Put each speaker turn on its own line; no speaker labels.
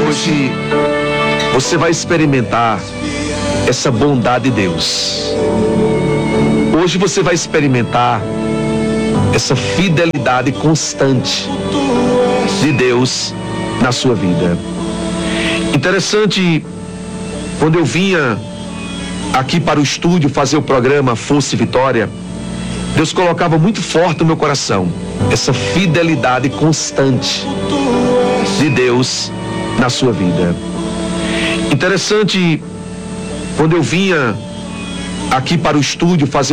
hoje você vai experimentar essa bondade de Deus. Hoje você vai experimentar essa fidelidade constante de Deus na sua vida. Interessante, quando eu vinha aqui para o estúdio fazer o programa Força e Vitória, Deus colocava muito forte no meu coração essa fidelidade constante de Deus na sua vida. Interessante, quando eu vinha aqui para o estúdio fazer